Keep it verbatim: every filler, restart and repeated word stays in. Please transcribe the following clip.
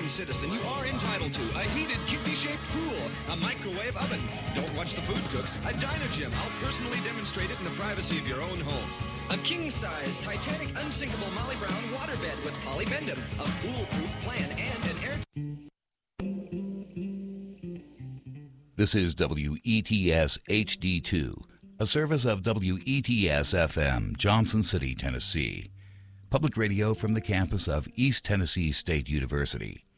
citizen, you are entitled to a heated, kidney-shaped pool, a microwave oven. Don't watch the food cook. A Dynagym. I'll personally demonstrate it in the privacy of your own home. A king-size, Titanic, unsinkable Molly Brown waterbed with polybendum, a foolproof plan, and an air... This is W E T S H D two, a service of W E T S F M, Johnson City, Tennessee. Public radio from the campus of East Tennessee State University.